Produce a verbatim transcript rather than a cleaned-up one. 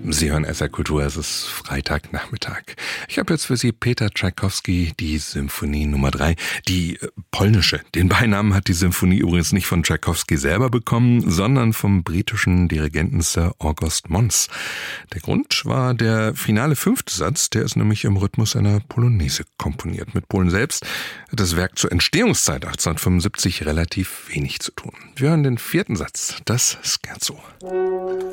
Sie hören S R Kultur, es ist Freitagnachmittag. Ich habe jetzt für Sie Peter Tschaikowski, die Symphonie Nummer drei, die äh, polnische. Den Beinamen hat die Symphonie übrigens nicht von Tschaikowski selber bekommen, sondern vom britischen Dirigenten Sir August Mons. Der Grund war der finale fünfte Satz, der ist nämlich im Rhythmus einer Polonaise komponiert. Mit Polen selbst hat das Werk zur Entstehungszeit achtzehnhundertfünfundsiebzig relativ wenig zu tun. Wir hören den vierten Satz, das Scherzo.